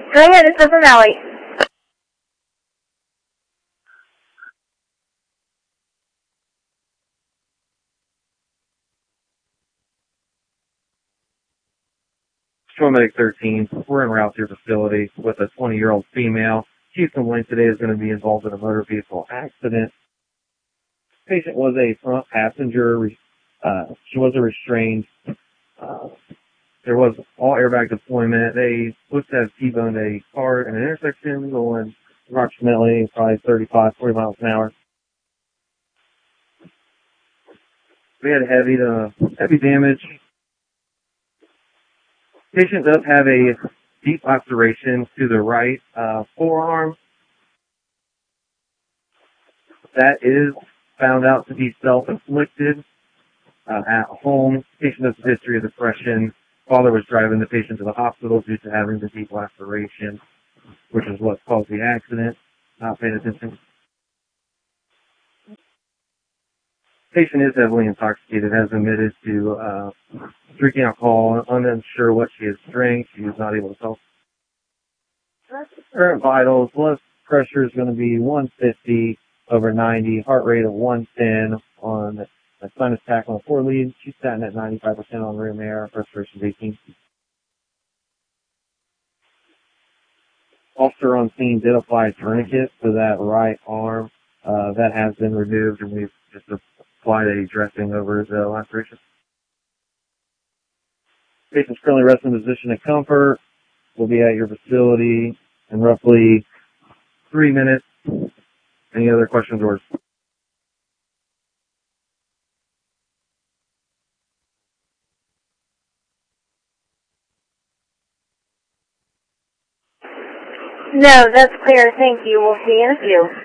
Go ahead, this is Allie. Paramedic 13, we're en route to your facility with a 20-year-old female. Chief complaint today is going to be involved in a motor vehicle accident. Patient was a front passenger. She was restrained. There was all airbag deployment. They looked to have T-boned a car in an intersection going approximately probably 35, 40 miles an hour. We had heavy damage. Patient does have a deep laceration to the right forearm. That is found out to be self-inflicted at home. Patient has a history of depression. Father was driving the patient to the hospital due to having the deep laceration, which is what caused the accident. Not paying attention. Patient is heavily intoxicated, has admitted to drinking alcohol, unsure what she has drank. She was not able to tell. Current vitals, blood pressure is going to be 150/90, heart rate of 110 on a sinus attack on a 4 lead. She's sitting at 95% on room air, respiration 18. Officer on scene did apply a tourniquet to that right arm. That has been removed, and we've just applied a dressing over the laceration. Patient's currently resting in a position of comfort. Will be at your facility in roughly 3 minutes. Any other questions or? No, that's clear. Thank you. We'll see you in a few.